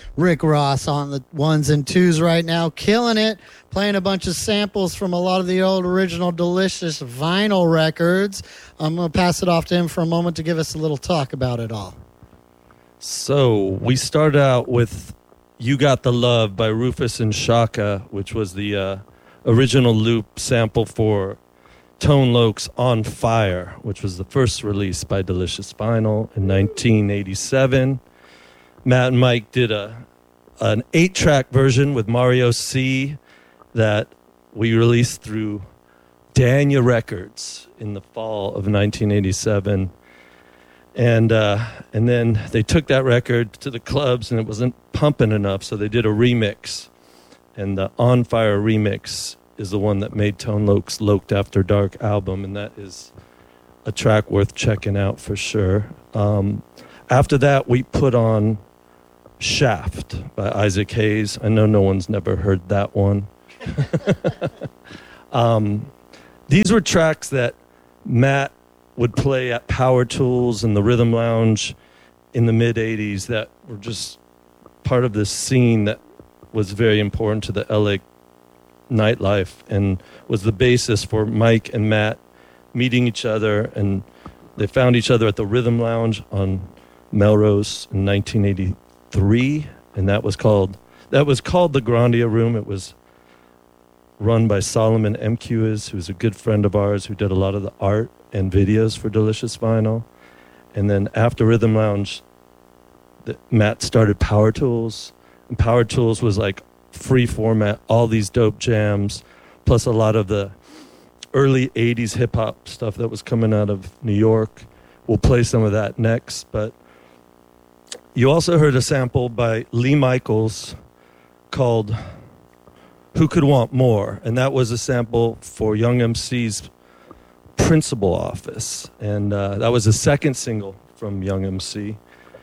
Rick Ross on the ones and twos right now, killing it, playing a bunch of samples from a lot of the old original Delicious vinyl records. I'm going to pass it off to him for a moment to give us a little talk about it all. So we started out with You Got the Love by Rufus and Shaka, which was the original loop sample for Tone Loc's On Fire, which was the first release by Delicious Vinyl in 1987. Matt and Mike did an 8-track version with Mario C that we released through Dania Records in the fall of 1987. And then they took that record to the clubs and it wasn't pumping enough, so they did a remix. And the On Fire remix is the one that made Tone Loc's Loked After Dark album, and that is a track worth checking out for sure. After that, we put on Shaft by Isaac Hayes. I know no one's never heard that one. These were tracks that Matt would play at Power Tools and the Rhythm Lounge in the mid-'80s that were just part of this scene that was very important to the LA nightlife and was the basis for Mike and Matt meeting each other, and they found each other at the Rhythm Lounge on Melrose in 1983, and that was called the Grandia Room. It was run by Solomon Mquez, who's a good friend of ours who did a lot of the art and videos for Delicious Vinyl. And then after Rhythm Lounge, Matt started Power Tools, and Power Tools was like free format, all these dope jams, plus a lot of the early 80s hip-hop stuff that was coming out of New York. We'll play some of that next, but you also heard a sample by Lee Michaels called Who Could Want More, and that was a sample for Young MC's Principal Office, and that was the second single from Young MC.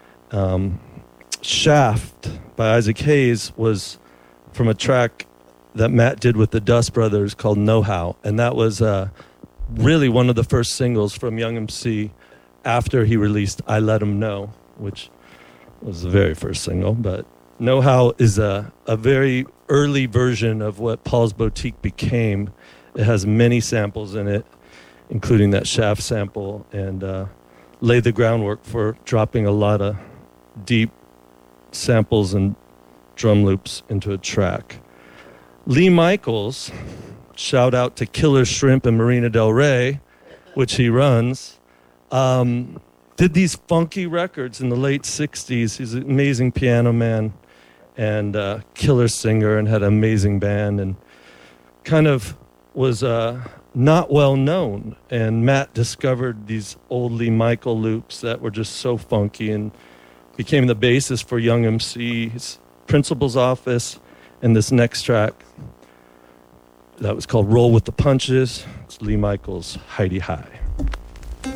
Shaft by Isaac Hayes was from a track that Matt did with the Dust Brothers called Know How, and that was really one of the first singles from Young MC after he released I Let Him Know, which was the very first single. But Know How is a very early version of what Paul's Boutique became. It has many samples in it, including that Shaft sample, and laid the groundwork for dropping a lot of deep samples and drum loops into a track. Lee Michaels, shout out to Killer Shrimp and Marina Del Rey, which he runs, did these funky records in the late 60s. He's an amazing piano man and killer singer, and had an amazing band, and kind of was not well known. And Matt discovered these old Lee Michael loops that were just so funky and became the basis for Young MC's Principal's Office, and this next track that was called Roll with the Punches. It's Lee Michaels' Heidi High.